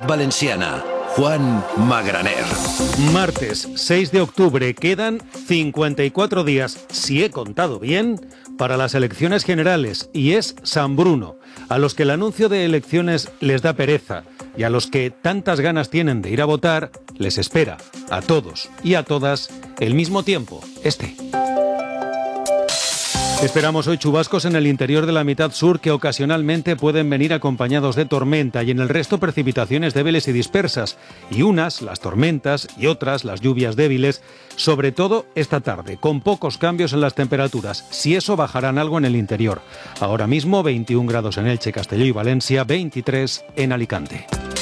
Valenciana. Juan Magraner. Martes 6 de octubre, quedan 54 días, si he contado bien, para las elecciones generales, y es San Bruno, a los que el anuncio de elecciones les da pereza y a los que tantas ganas tienen de ir a votar, les espera, a todos y a todas, el mismo tiempo, Esperamos hoy chubascos en el interior de la mitad sur que ocasionalmente pueden venir acompañados de tormenta y en el resto precipitaciones débiles y dispersas. Y unas, las tormentas, y otras, las lluvias débiles, sobre todo esta tarde, con pocos cambios en las temperaturas. Si eso, bajarán algo en el interior. Ahora mismo 21 grados en Elche, Castelló y Valencia, 23 en Alicante.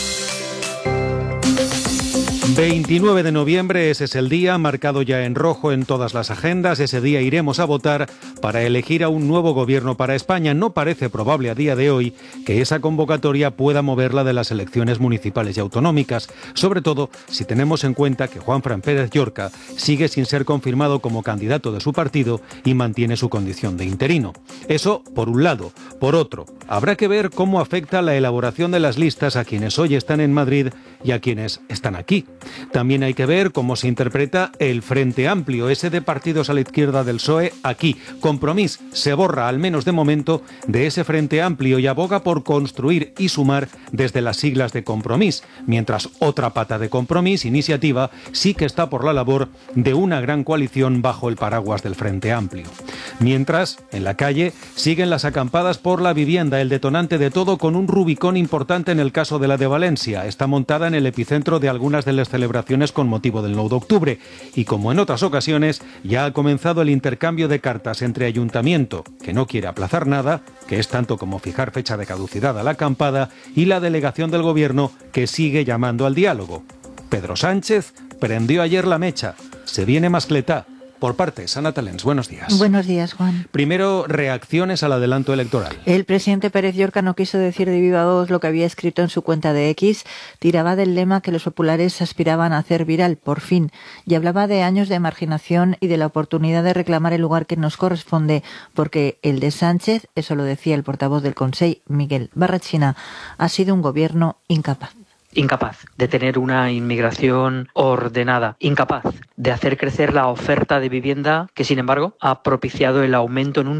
29 de noviembre, ese es el día, marcado ya en rojo en todas las agendas. Ese día iremos a votar para elegir a un nuevo gobierno para España. No parece probable a día de hoy que esa convocatoria pueda moverla de las elecciones municipales y autonómicas, sobre todo si tenemos en cuenta que Juanfran Pérez Llorca sigue sin ser confirmado como candidato de su partido y mantiene su condición de interino. Eso por un lado. Por otro, habrá que ver cómo afecta la elaboración de las listas a quienes hoy están en Madrid y a quienes están aquí. También hay que ver cómo se interpreta el Frente Amplio, ese de partidos a la izquierda del PSOE, aquí. Compromís se borra, al menos de momento, de ese Frente Amplio y aboga por construir y sumar desde las siglas de Compromís, mientras otra pata de Compromís, Iniciativa, sí que está por la labor de una gran coalición bajo el paraguas del Frente Amplio. Mientras, en la calle, siguen las acampadas por la vivienda, el detonante de todo, con un Rubicón importante en el caso de la de Valencia. Está montada en el epicentro de algunas de las celebraciones con motivo del 9 de octubre y, como en otras ocasiones, ya ha comenzado el intercambio de cartas entre Ayuntamiento, que no quiere aplazar nada, que es tanto como fijar fecha de caducidad a la acampada, y la delegación del Gobierno, que sigue llamando al diálogo. Pedro Sánchez prendió ayer la mecha. Se viene mascletá. Por partes, Ana Talens, buenos días. Buenos días, Juan. Primero, reacciones al adelanto electoral. El presidente Pérez Llorca no quiso decir de viva voz lo que había escrito en su cuenta de X. Tiraba del lema que los populares aspiraban a hacer viral, por fin, y hablaba de años de marginación y de la oportunidad de reclamar el lugar que nos corresponde, porque el de Sánchez, eso lo decía el portavoz del Consell, Miguel Barrachina, ha sido un gobierno incapaz. Incapaz de tener una inmigración ordenada, incapaz de hacer crecer la oferta de vivienda que, sin embargo, ha propiciado el aumento en un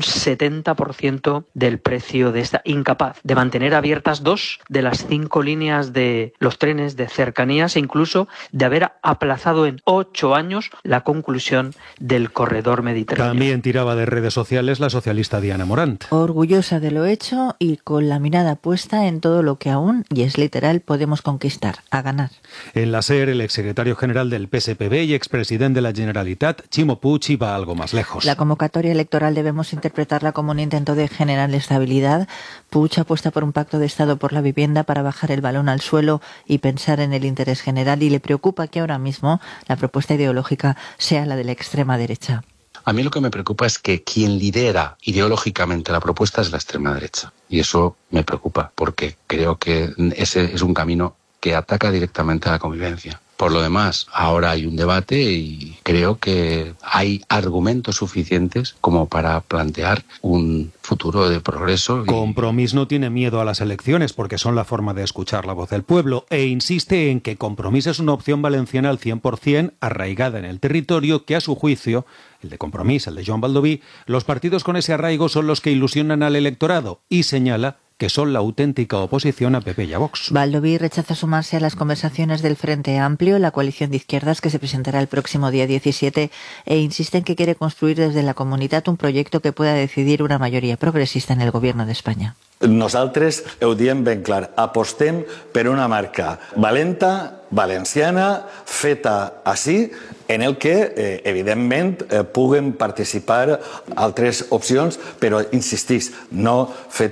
70% del precio de esta, incapaz de mantener abiertas 2 de las 5 líneas de los trenes de cercanías e incluso de haber aplazado en 8 años la conclusión del corredor mediterráneo. También tiraba de redes sociales la socialista Diana Morant. Orgullosa de lo hecho y con la mirada puesta en todo lo que aún, y es literal, podemos conquistar, a ganar. En la SER, el exsecretario general del PSPB y expresidente de la Generalitat, Ximo Puig, va algo más lejos. La convocatoria electoral debemos interpretarla como un intento de generar estabilidad. Puig apuesta por un pacto de Estado por la vivienda para bajar el balón al suelo y pensar en el interés general, y le preocupa que ahora mismo la propuesta ideológica sea la de la extrema derecha. A mí lo que me preocupa es que quien lidera ideológicamente la propuesta es la extrema derecha. Y eso me preocupa porque creo que ese es un camino que ataca directamente a la convivencia. Por lo demás, ahora hay un debate y creo que hay argumentos suficientes como para plantear un futuro de progreso. Compromís no tiene miedo a las elecciones porque son la forma de escuchar la voz del pueblo e insiste en que Compromís es una opción valenciana al 100%, arraigada en el territorio, que a su juicio, el de Compromís, el de Joan Baldoví, los partidos con ese arraigo son los que ilusionan al electorado, y señala que son la auténtica oposición a PP y a Vox. Baldoví rechaza sumarse a las conversaciones del Frente Amplio, la coalición de izquierdas que se presentará el próximo día 17, e insiste en que quiere construir desde la comunitat un proyecto que pueda decidir una mayoría progresista en el gobierno de España. Nosaltres ho diem ben clar, apostem per una marca valenta, valenciana, feta ací, en el que, evidentment, puguen participar altres opcions, però, insistís, no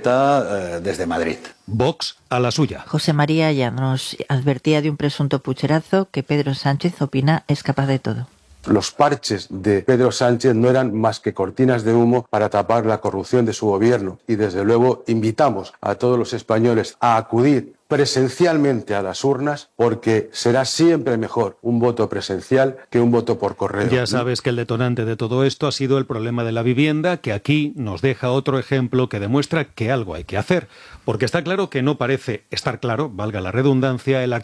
feta des de Madrid. Vox a la suya. José María Llanos advertía de un presunto pucherazo que Pedro Sánchez opina es capaz de todo. Los parches de Pedro Sánchez no eran más que cortinas de humo para tapar la corrupción de su gobierno, y desde luego invitamos a todos los españoles a acudir presencialmente a las urnas, porque será siempre mejor un voto presencial que un voto por correo. Ya sabes que el detonante de todo esto ha sido el problema de la vivienda, que aquí nos deja otro ejemplo que demuestra que algo hay que hacer, porque está claro que no parece estar claro, valga la redundancia, el